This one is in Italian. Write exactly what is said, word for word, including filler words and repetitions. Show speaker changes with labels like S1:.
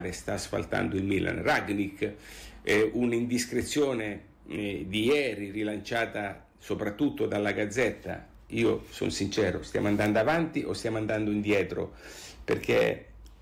S1: sta asfaltando il Milan. Rangnick, eh, un'indiscrezione eh, di ieri rilanciata soprattutto dalla Gazzetta. Io sono sincero, stiamo andando avanti o stiamo andando indietro? Perché